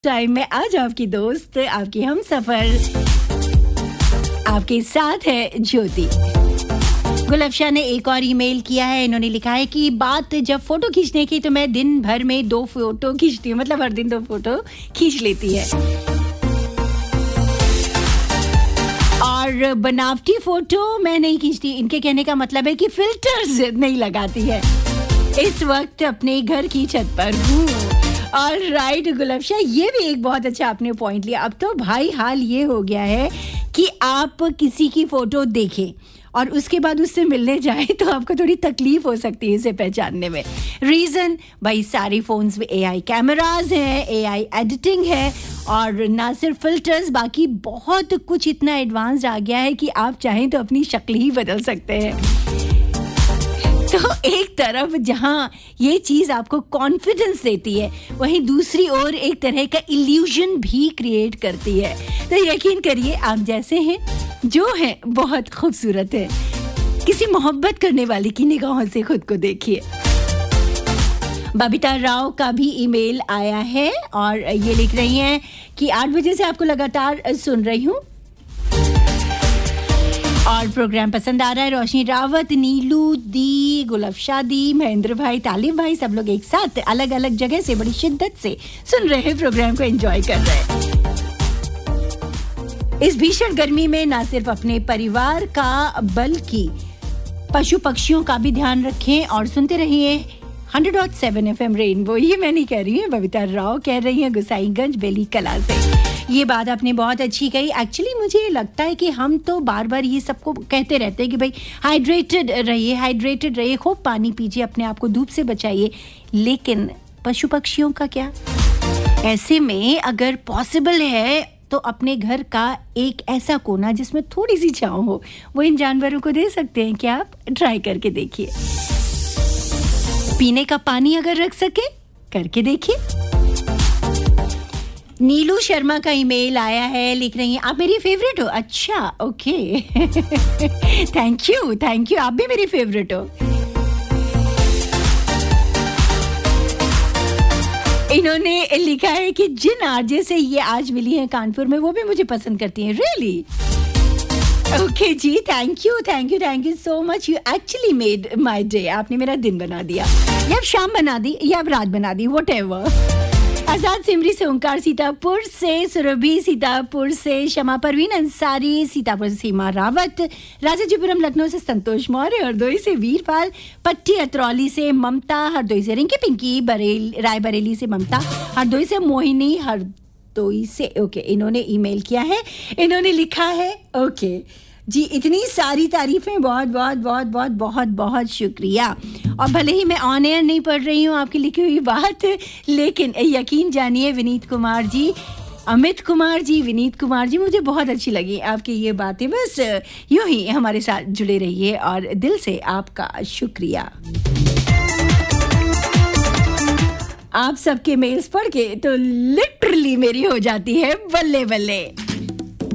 Time में आज आपकी दोस्त, आपकी हमसफर, आपके साथ है ज्योति। गुलफशा ने एक और ईमेल किया है। इन्होंने लिखा है कि बात जब फोटो खींचने की तो मैं दिन भर में 2 फोटो खींचती हूँ, मतलब हर दिन 2 फोटो खींच लेती है। और बनावटी फोटो मैं नहीं खींचती। इनके कहने का मतलब है कि फिल्टर्स नहीं लगाती है। इस वक्त अपने घर की छत पर हूँ। और राइट गुलफशा, ये भी एक बहुत अच्छा आपने पॉइंट लिया। अब तो भाई हाल ये हो गया है कि आप किसी की फोटो देखें और उसके बाद उससे मिलने जाए तो आपको थोड़ी तकलीफ हो सकती है इसे पहचानने में। रीज़न भाई सारी फोन्स में एआई कैमरास हैं, एआई एडिटिंग है और ना सिर्फ फिल्टर्स, बाकी बहुत कुछ इतना एडवांस आ गया है कि आप चाहें तो अपनी शक्ल ही बदल सकते हैं। तो एक तरफ जहां ये चीज़ आपको कॉन्फिडेंस देती है, वहीं दूसरी ओर एक तरह का इल्यूजन भी क्रिएट करती है। तो यकीन करिए आप जैसे हैं, जो हैं बहुत खूबसूरत है। किसी मोहब्बत करने वाले की निगाहों से खुद को देखिए। बबीता राव का भी ईमेल आया है और ये लिख रही हैं कि 8 बजे से आपको लगातार सुन रही हूँ और प्रोग्राम पसंद आ रहा है। रोशनी रावत, नीलू दी, गुलफशा दी, महेंद्र भाई, तालिब भाई, सब लोग एक साथ अलग अलग जगह से बड़ी शिद्दत से सुन रहे हैं, प्रोग्राम को एंजॉय कर रहे हैं। इस भीषण गर्मी में ना सिर्फ अपने परिवार का बल्कि पशु पक्षियों का भी ध्यान रखें और सुनते रहिए 100.7 FM रेनबो। ये मैं नहीं कह रही हूँ, बबीता राव कह रही हैं गुसाईगंज बेली कला से। ये बात आपने बहुत अच्छी कही। एक्चुअली मुझे लगता है कि हम तो बार बार ये सबको कहते रहते हैं कि भाई हाइड्रेटेड रहिए, खूब पानी पीजिए, अपने आप को धूप से बचाइए, लेकिन पशु पक्षियों का क्या? ऐसे में अगर पॉसिबल है तो अपने घर का एक ऐसा कोना जिसमें थोड़ी सी छांव हो, वो इन जानवरों को दे सकते हैं। क्या आप ट्राई करके देखिए। पीने का पानी अगर रख सके करके देखिए। नीलू शर्मा का ईमेल आया है, लिख रही हैं आप मेरी फेवरेट हो। अच्छा, ओके। थैंक यू, आप भी मेरी फेवरेट हो। इन्होंने लिखा है कि जिन आरजे से ये आज मिली हैं कानपुर में, वो भी मुझे पसंद करती हैं। Really? Okay ji, thank you so much. You actually made my day. आपने मेरा दिन बना दिया, या अब शाम बना दी या अब रात बना दी, व्हाटएवर। आजाद सिमरी से ओंकार सीतापुर से, सुरभि सीतापुर से, शमा परवीन अंसारी सीतापुर से, सीमा रावत राजाजीपुरम लखनऊ से, संतोष मौर्य हरदोई से, वीरपाल पट्टी अतरौली से, ममता हरदोई से, रिंकी पिंकी रायबरेली से, ममता हरदोई से, मोहिनी हरदोई से। ओके, इन्होंने ईमेल किया है, इन्होंने लिखा है ओके जी, इतनी सारी तारीफें, बहुत बहुत बहुत बहुत बहुत बहुत शुक्रिया। और भले ही मैं ऑन एयर नहीं पढ़ रही हूँ आपकी लिखी हुई बात, लेकिन यकीन जानिए विनीत कुमार जी, अमित कुमार जी, विनीत कुमार जी, मुझे बहुत अच्छी लगी आपकी ये बातें। बस यूं ही हमारे साथ जुड़े रहिए और दिल से आपका शुक्रिया। आप सबके मेल्स पढ़ के तो लिटरली मेरी हो जाती है बल्ले बल्ले।